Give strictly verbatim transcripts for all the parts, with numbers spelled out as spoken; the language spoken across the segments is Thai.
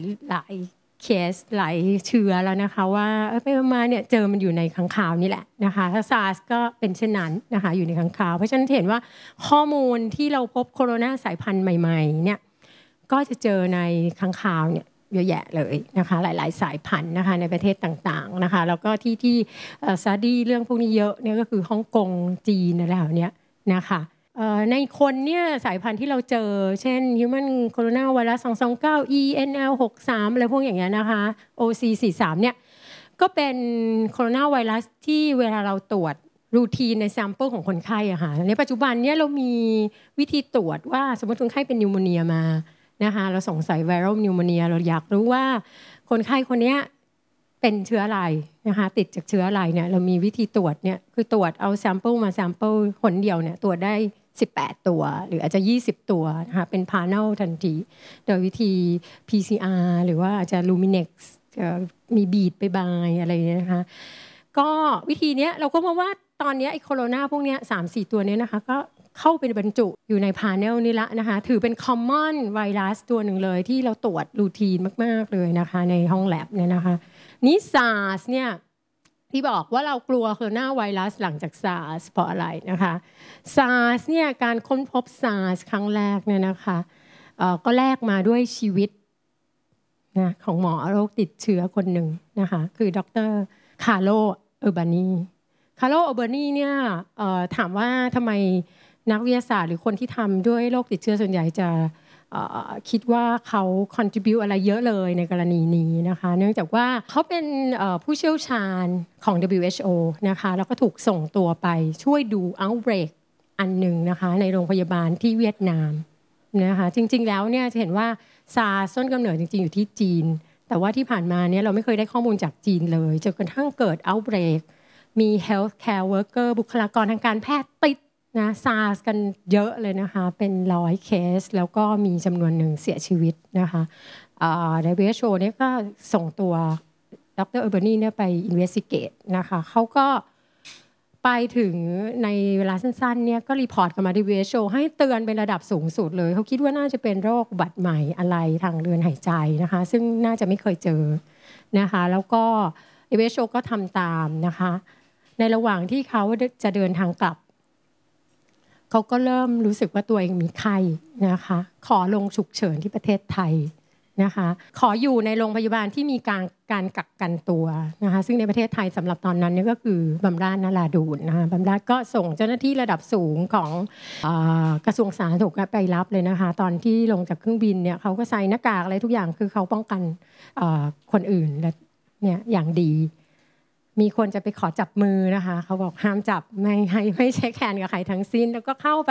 หลายเคสหลายเชื้อแล้วนะคะว่าไปมาเนี่ยเจอมันอยู่ในค้างคาวนี่แหละนะคะถ้า SARS ก็เป็นเช่นนั้นนะคะอยู่ในค้างคาวเพราะฉะนั้นเห็นว่าข้อมูลที่เราพบโคโรนาสายพันธุ์ใหม่ๆเนี่ยก็จะเจอในค้างคาวเนี่ยเยอะแยะเลยนะคะหลายๆสายพันธุ์นะคะในประเทศต่างๆนะคะแล้วก็ที่ที่สตั๊ดดี้เรื่องพวกนี้เยอะเนี่ยก็คือฮ่องกงจีนอะไรแบบนี้นะคะในคนเนี่ยสายพันธุ์ที่เราเจอเช่น Human Coronavirus สอง สอง เก้า อี เอ็น แอล หก สามอะไรพวกอย่างเงี้ยนะคะ โอ ซี สี่ สาม เนี่ยก็เป็นโคโรนาไวรัสที่เวลาเราตรวจรูทีนในแซมเปิลของคนไข้อะค่ะในปัจจุบันเนี่ยเรามีวิธีตรวจว่าสมมติคนไข้เป็นนิวโมเนียมานะคะเราสงสัยไวรัลนิวโมเนียเราอยากรู้ว่าคนไข้คนนี้เป็นเชื้ออะไรนะคะติดจากเชื้ออะไรเนี่ยเรามีวิธีตรวจเนี่ยคือตรวจเอาแซมเปิลมาแซมเปิลคนเดียวเนี่ยตรวจได้สิบแปดตัวหรืออาจจะยี่สิบตัวนะคะเป็น panel ทันทีโดยวิธี พี ซี อาร์ หรือว่าอาจจะ Luminex มีบีดไปบายอะไรอย่างเงี้ยนะคะก็วิธีนี้เราก็มองว่าตอนนี้ไอ้โคโรนาพวกนี้ สามสี่ ตัวนี้นะคะก็เข้าไปบรรจุอยู่ใน panel นี่ละนะคะถือเป็น common ไวรัสตัวหนึ่งเลยที่เราตรวจรูทีนมากๆเลยนะคะในห้องแลบเนี่ยนะคะนี่ SARS เนี่ยที่บอกว่าเรากลัวโคโรนาไวรัสหลังจาก SARS เพราะอะไรนะคะ SARS เนี่ยการค้นพบ SARS ครั้งแรกเนี่ยนะคะก็แลกมาด้วยชีวิตนะของหมอโรคติดเชื้อคนหนึ่งนะคะคือดร.คาร์โล เออร์บานีคาร์โล เออร์บานีเนี่ยถามว่าทำไมนักวิทยาศาสตร์หรือคนที่ทำด้วยโรคติดเชื้อส่วนใหญ่จะคิดว่าเขา contribute อะไรเยอะเลยในกรณีนี้นะคะเนื่องจากว่าเขาเป็นผู้เชี่ยวชาญของ ดับเบิลยู เอช โอ นะคะแล้วก็ถูกส่งตัวไปช่วยดู outbreak อันหนึ่งนะคะในโรงพยาบาลที่เวียดนามนะคะจริงๆแล้วเนี่ยจะเห็นว่า SARS ต้นกำเนิดจริงๆอยู่ที่จีนแต่ว่าที่ผ่านมาเนี่ยเราไม่เคยได้ข้อมูลจากจีนเลยจนกระทั่งเกิด outbreak มี healthcare worker บุคลากรทางการแพทย์ติดนะ SARS กันเยอะเลยนะคะเป็นร้อยเคสแล้วก็มีจำนวนหนึ่งเสียชีวิตนะคะ ดับเบิลยู เอช โอ เนี่ยก็ส่งตัวดร.เออร์บานีเนี่ยไป investigate นะคะเขาก็ไปถึงในเวลาสั้นๆเนี่ยก็รีพอร์ตกลับมาที่ ดับเบิลยู เอช โอ ให้เตือนเป็นระดับสูงสุดเลยเขาคิดว่าน่าจะเป็นโรคอุบัติใหม่อะไรทางเดินหายใจนะคะซึ่งน่าจะไม่เคยเจอนะคะแล้วก็ ดับเบิลยู เอช โอ ก็ทำตามนะคะในระหว่างที่เขาจะเดินทางกลับเขาก็เริ่มรู้สึกว่าตัวเองมีไข้นะคะขอลงฉุกเฉินที่ประเทศไทยนะคะขออยู่ในโรงพยาบาลที่มีการการกักกันตัวนะคะซึ่งในประเทศไทยสำหรับตอนนั้นนี่ก็คือบำราศนราดูนนะคะบำราศก็ส่งเจ้าหน้าที่ระดับสูงของเอ่อกระทรวงสาธารณสุขไปรับเลยนะคะตอนที่ลงจากเครื่องบินเนี่ยเขาก็ใส่หน้ากากอะไรทุกอย่างคือเขาป้องกันคนอื่นเนี่ยอย่างดีมีคนจะไปขอจับมือนะคะเขาบอกห้ามจับไม่ให้ไม่ใช้แขนกับใครทั้งสิ้นแล้วก็เข้าไป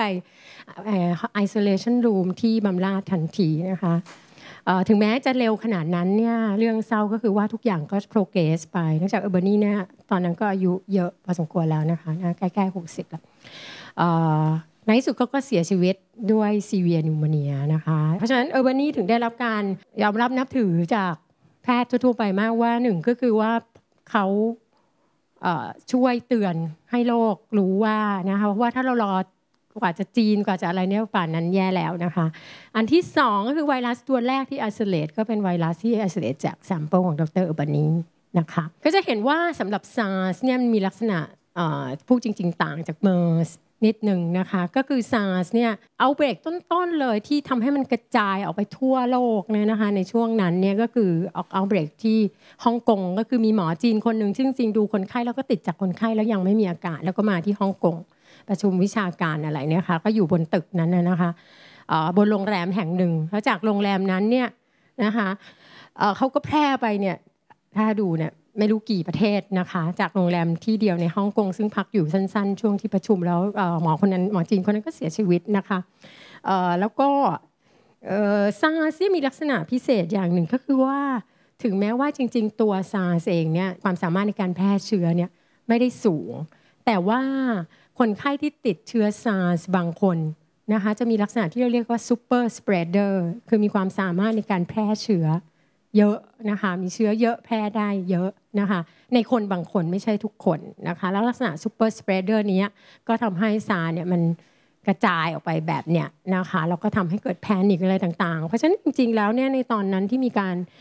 isolation room ที่บำราศทันทีนะคะถึงแม้จะเร็วขนาดนั้นเนี่ยเรื่องเศร้าก็คือว่าทุกอย่างก็ progress ไปเนื่องจากเออร์บานีเนี่ยตอนนั้นก็อายุเยอะพอสมควรแล้วนะคะใกล้ๆหกสิบแล้วในที่สุดเขาก็เสียชีวิตด้วย severe pneumonia นะคะเพราะฉะนั้นเออร์บานีถึงได้รับการยอมรับนับถือจากแพทย์ทั่วไปมากว่าหนึ่งก็คือว่าเขาช่วยเตือนให้โลกรู้ว่านะคะว่าถ้าเรารอกว่าจะจีนกว่าจะอะไรเนี่ยป่านนั้นแย่แล้วนะคะอันที่สองก็คือไวรัสตัวแรกที่ isolate ก็เป็นไวรัสที่ isolate จาก sample ของดร.เออร์บานีนะคะก็จะเห็นว่าสำหรับ SARS เนี่ยมีลักษณะพูดจริงๆต่างจาก MERS นิดหนึ่งนะคะก็คือ SARS เนี่ยเอาเบรกต้นๆเลยที่ทำให้มันกระจายออกไปทั่วโลกเนี่ยนะคะในช่วงนั้นเนี่ยก็คือเอาเบรกที่ฮ่องกงก็คือมีหมอจีนคนหนึ่งซึ่งจริงดูคนไข้แล้วก็ติดจากคนไข้แล้วยังไม่มีอาการแล้วก็มาที่ฮ่องกงประชุมวิชาการอะไรเนี่ยค่ะก็อยู่บนตึกนั้นนะคะบนโรงแรมแห่งหนึ่งแล้วจากโรงแรมนั้นเนี่ยนะคะเขาก็แพร่ไปเนี่ยถ้าดูเนี่ยไม่รู้กี่ประเทศนะคะจากโรงแรมที่เดียวในฮ่องกงซึ่งพักอยู่สั้นๆช่วงที่ประชุมแล้วหมอคนนั้นหมอจีนคนนั้นก็เสียชีวิตนะคะแล้วก็ซาร์สมีลักษณะพิเศษอย่างหนึ่งก็คือว่าถึงแม้ว่าจริงๆตัวซาร์สเองเนี่ยความสามารถในการแพร่เชื้อเนี่ยไม่ได้สูงแต่ว่าคนไข้ที่ติดเชื้อ SARS บางคนนะคะจะมีลักษณะที่เราเรียกว่า super spreader คือมีความสามารถในการแพร่เชื้อเยอะนะคะมีเชื้อเยอะแพร่ได้เยอะนะคะในคนบางคนไม่ใช่ทุกคนนะคะแล้วลักษณะ super spreader นี้ก็ทำให้ SARS เนี่ยมันกระจายออกไปแบบเนี้ยนะคะแล้วก็ทำให้เกิดแพนิคอะไรต่างๆเพราะฉะนั้นจริงๆแล้วเนี่ยในตอนนั้นที่มีการ